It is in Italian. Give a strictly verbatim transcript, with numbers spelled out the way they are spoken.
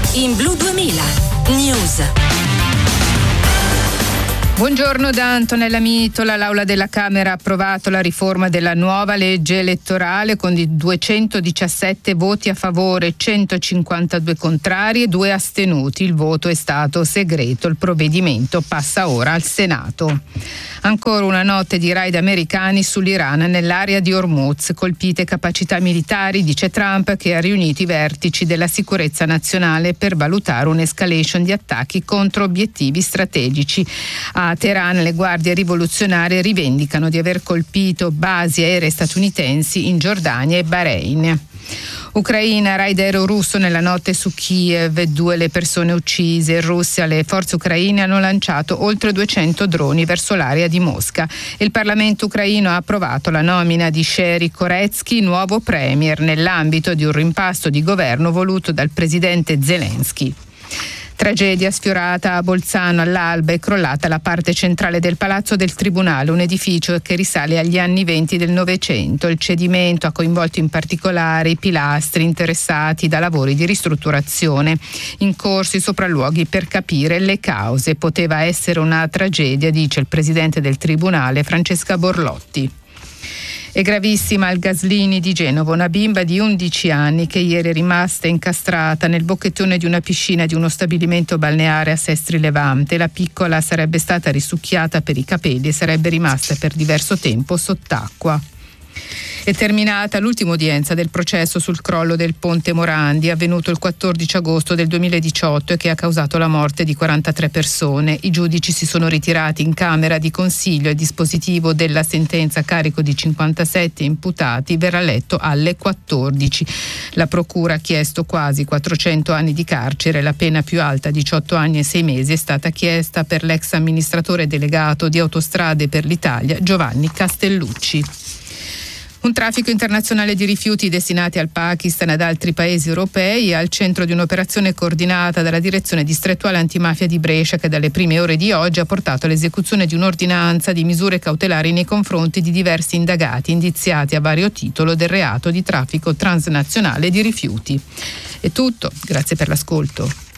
in Blu duemila News. Buongiorno da Antonella Mitola. L'Aula della Camera ha approvato la riforma della nuova legge elettorale con duecentodiciassette voti a favore, centocinquantadue contrari e due astenuti. Il voto è stato segreto. Il provvedimento passa ora al Senato. Ancora una notte di raid americani sull'Iran nell'area di Hormuz. Colpite capacità militari, dice Trump, che ha riunito i vertici della sicurezza nazionale per valutare un'escalation di attacchi contro obiettivi strategici. A Teheran le guardie rivoluzionarie rivendicano di aver colpito basi aeree statunitensi in Giordania e Bahrain. Ucraina, raid aereo russo nella notte su Kiev, due le persone uccise. In Russia le forze ucraine hanno lanciato oltre duecento droni verso l'area di Mosca. Il Parlamento ucraino ha approvato la nomina di Sherry Koretsky, nuovo premier, nell'ambito di un rimpasto di governo voluto dal presidente Zelensky. Tragedia sfiorata a Bolzano. All'alba è crollata la parte centrale del Palazzo del Tribunale, un edificio che risale agli anni venti del Novecento. Il cedimento ha coinvolto in particolare i pilastri interessati da lavori di ristrutturazione. In corso i sopralluoghi per capire le cause. Poteva essere una tragedia, dice il presidente del Tribunale, Francesca Borlotti. È gravissima al Gaslini di Genova una bimba di undici anni che ieri è rimasta incastrata nel bocchettone di una piscina di uno stabilimento balneare a Sestri Levante. La piccola sarebbe stata risucchiata per i capelli e sarebbe rimasta per diverso tempo sott'acqua. È terminata l'ultima udienza del processo sul crollo del ponte Morandi, avvenuto il quattordici agosto del duemiladiciotto e che ha causato la morte di quarantatré persone. I giudici si sono ritirati in camera di consiglio. Il dispositivo della sentenza a carico di cinquantasette imputati verrà letto alle quattordici. La procura ha chiesto quasi quattrocento anni di carcere. La pena più alta, diciotto anni e sei mesi, è stata chiesta per l'ex amministratore delegato di Autostrade per l'Italia Giovanni Castellucci. Un traffico internazionale di rifiuti destinati al Pakistan ed altri paesi europei è al centro di un'operazione coordinata dalla Direzione Distrettuale Antimafia di Brescia, che dalle prime ore di oggi ha portato all'esecuzione di un'ordinanza di misure cautelari nei confronti di diversi indagati indiziati a vario titolo del reato di traffico transnazionale di rifiuti. È tutto, grazie per l'ascolto.